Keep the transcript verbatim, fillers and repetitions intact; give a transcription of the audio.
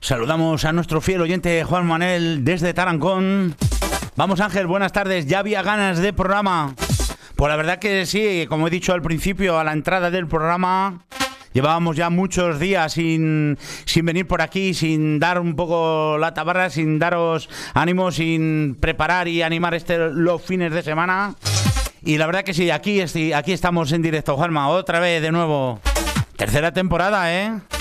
Saludamos a nuestro fiel oyente Juan Manuel desde Tarancón. Vamos, Ángel, buenas tardes. Ya había ganas de programa. Pues la verdad que sí, como he dicho al principio, a la entrada del programa, llevábamos ya muchos días sin, sin venir por aquí, sin dar un poco la tabarra, sin daros ánimo, sin preparar y animar este los fines de semana. Y la verdad que sí, aquí, aquí estamos en directo, Juanma, otra vez de nuevo. Tercera temporada, ¿eh?